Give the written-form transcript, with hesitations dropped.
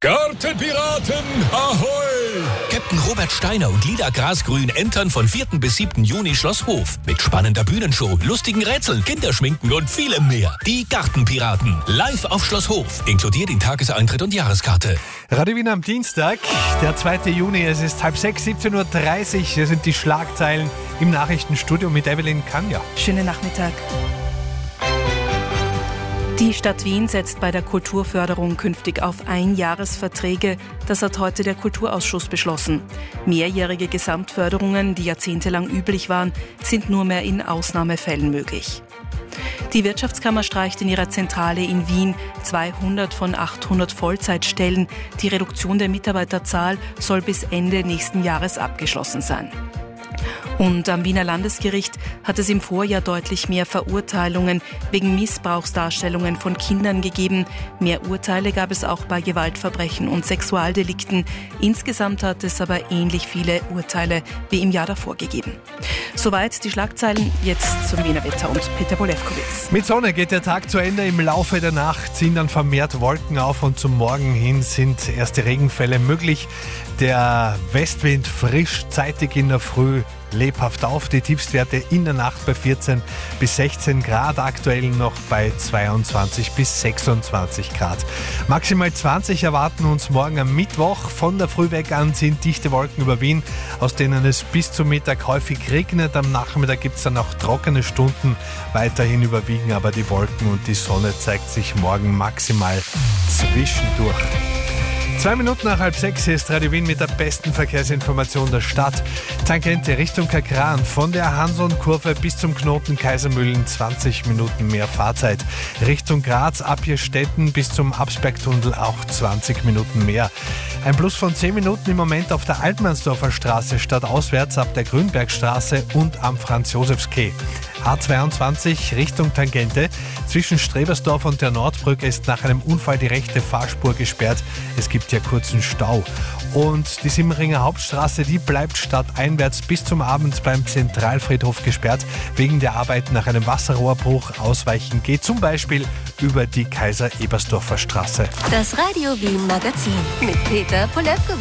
Gartenpiraten, ahoi! Captain Robert Steiner und Lila Grasgrün entern von 4. bis 7. Juni Schloss Hof. Mit spannender Bühnenshow, lustigen Rätseln, Kinderschminken und vielem mehr. Die Gartenpiraten, live auf Schloss Hof. Inkludiert den Tageseintritt und Jahreskarte. Radio Wien am Dienstag, der 2. Juni, es ist 5:30, 17:30 Uhr. Hier sind die Schlagzeilen im Nachrichtenstudio mit Evelyn Kanja. Schönen Nachmittag. Die Stadt Wien setzt bei der Kulturförderung künftig auf Einjahresverträge. Das hat heute der Kulturausschuss beschlossen. Mehrjährige Gesamtförderungen, die jahrzehntelang üblich waren, sind nur mehr in Ausnahmefällen möglich. Die Wirtschaftskammer streicht in ihrer Zentrale in Wien 200 von 800 Vollzeitstellen. Die Reduktion der Mitarbeiterzahl soll bis Ende nächsten Jahres abgeschlossen sein. Und am Wiener Landesgericht hat es im Vorjahr deutlich mehr Verurteilungen wegen Missbrauchsdarstellungen von Kindern gegeben. Mehr Urteile gab es auch bei Gewaltverbrechen und Sexualdelikten. Insgesamt hat es aber ähnlich viele Urteile wie im Jahr davor gegeben. Soweit die Schlagzeilen, jetzt zum Wiener Wetter und Peter Polewkowitz. Mit Sonne geht der Tag zu Ende. Im Laufe der Nacht ziehen dann vermehrt Wolken auf und zum Morgen hin sind erste Regenfälle möglich. Der Westwind frisch zeitig in der Früh lebhaft auf. Die Tiefstwerte in der Nacht bei 14 bis 16 Grad, aktuell noch bei 22 bis 26 Grad. Maximal 20 erwarten uns morgen am Mittwoch. Von der Früh weg an sind dichte Wolken über Wien, aus denen es bis zum Mittag häufig regnet. Am Nachmittag gibt es dann auch trockene Stunden. Weiterhin überwiegen aber die Wolken und die Sonne zeigt sich morgen maximal zwischendurch. 2 Minuten nach 5:30 ist Radio Wien mit der besten Verkehrsinformation der Stadt. Tangente Richtung Kakran, von der Hanson-Kurve bis zum Knoten Kaisermühlen 20 Minuten mehr Fahrzeit. Richtung Graz, Abierstetten bis zum Absbergtunnel auch 20 Minuten mehr. Ein Plus von 10 Minuten im Moment auf der Altmannsdorfer Straße stadtauswärts ab der Grünbergstraße und am Franz-Josefs-Quai. A22 Richtung Tangente. Zwischen Strebersdorf und der Nordbrücke ist nach einem Unfall die rechte Fahrspur gesperrt. Es gibt ja kurzen Stau. Und die Simmeringer Hauptstraße, die bleibt stadteinwärts bis zum Abend beim Zentralfriedhof gesperrt. Wegen der Arbeit nach einem Wasserrohrbruch. Ausweichen geht zum Beispiel über die Kaiser-Ebersdorfer Straße. Das Radio Wien Magazin mit Peter Polewkowitz.